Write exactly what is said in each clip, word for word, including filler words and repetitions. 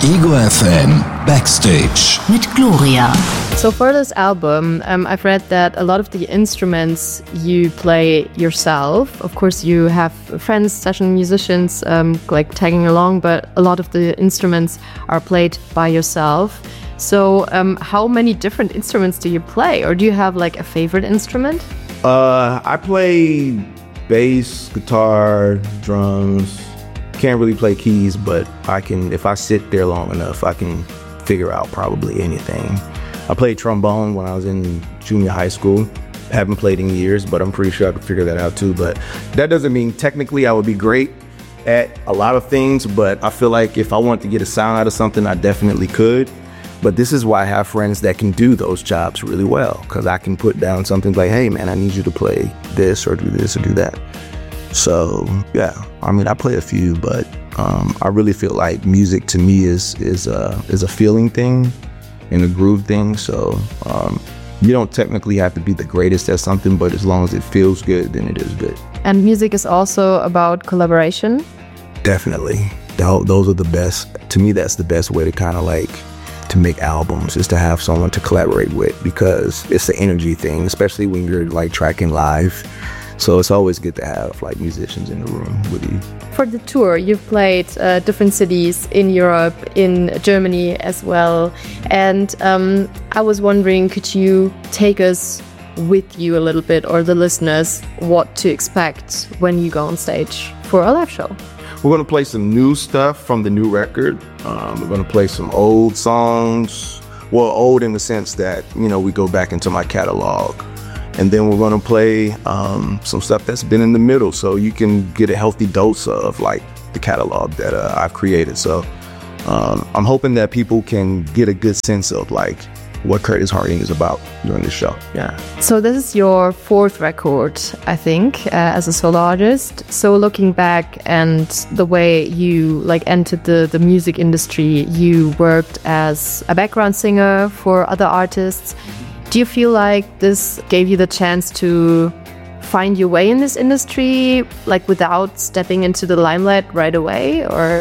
Ego F M Backstage mit Gloria. So for this album, um, I've read that a lot of the instruments you play yourself. Of course, you have friends, session musicians, um, like tagging along, but a lot of the instruments are played by yourself. So um, how many different instruments do you play? Or do you have like a favorite instrument? Uh, I play bass, guitar, drums. Can't really play keys, but I can, if I sit there long enough, I can figure out probably anything. I played trombone when I was in junior high school. Haven't played in years, but I'm pretty sure I could figure that out too. But that doesn't mean technically I would be great at a lot of things, but I feel like if I want to get a sound out of something, I definitely could. But this is why I have friends that can do those jobs really well, because I can put down something like, hey man, I need you to play this or do this or do that. So yeah, I mean, I play a few, but um, I really feel like music to me is is a is a feeling thing and a groove thing. So um, you don't technically have to be the greatest at something, but as long as it feels good, then it is good. And music is also about collaboration? Definitely. Those are the best. To me, that's the best way to kind of like to make albums, is to have someone to collaborate with, because it's the energy thing, especially when you're like tracking live. So it's always good to have like musicians in the room with you. For the tour, you've played uh, different cities in Europe, in Germany as well. And um, I was wondering, could you take us with you a little bit, or the listeners, what to expect when you go on stage for a live show? We're going to play some new stuff from the new record. Um, we're going to play some old songs. Well, old in the sense that, you know, we go back into my catalog. And then we're going to play um, some stuff that's been in the middle, so you can get a healthy dose of like the catalog that uh, I've created. So um, I'm hoping that people can get a good sense of like what Curtis Harding is about during the show. Yeah. So this is your fourth record, I think, uh, as a solo artist. So looking back and the way you like entered the, the music industry, you worked as a background singer for other artists. Do you feel like this gave you the chance to find your way in this industry, like without stepping into the limelight right away, or?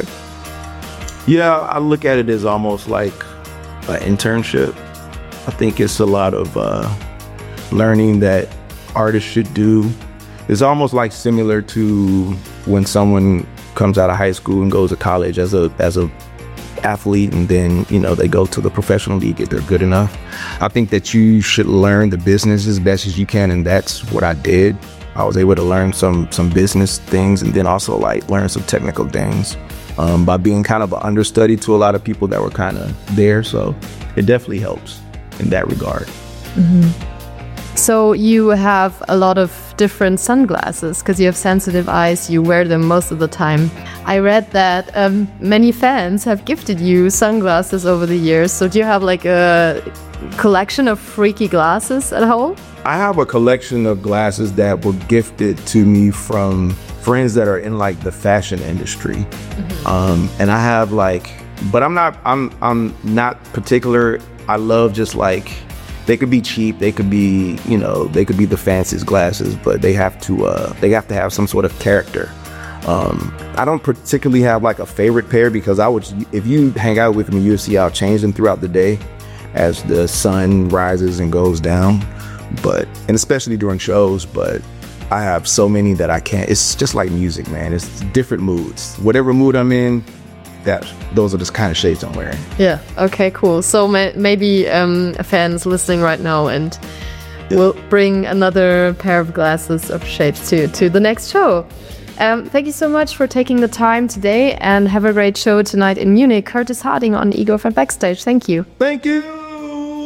Yeah, I look at it as almost like an internship. I think it's a lot of uh, learning that artists should do. It's almost like similar to when someone comes out of high school and goes to college as a as a athlete, and then, you know, they go to the professional league if they're good enough. I think that you should learn the business as best as you can, and that's what I did. I was able to learn some some business things, and then also like learn some technical things um, by being kind of an understudy to a lot of people that were kind of there. So it definitely helps in that regard. Mm-hmm. So you have a lot of different sunglasses because you have sensitive eyes. You wear them most of the time. I read that um, many fans have gifted you sunglasses over the years. So do you have like a collection of freaky glasses at home? I have a collection of glasses that were gifted to me from friends that are in like the fashion industry. Mm-hmm. Um, and I have like, but I'm not, I'm, I'm not particular. I love just like, they could be cheap, they could be, you know, they could be the fanciest glasses, but they have to, uh, they have to have some sort of character. Um, I don't particularly have like a favorite pair, because I would, if you hang out with me, you'll see I'll change them throughout the day as the sun rises and goes down. But, and especially during shows, but I have so many that I can't, it's just like music, man. It's different moods. Whatever mood I'm in, that those are the kind of shades I'm wearing. Yeah. Okay, cool. So ma- maybe um, fans listening right now and yeah. will bring another pair of glasses of shades to, to the next show. Um, thank you so much for taking the time today, and have a great show tonight in Munich. Curtis Harding on Ego F M Backstage. Thank you. Thank you.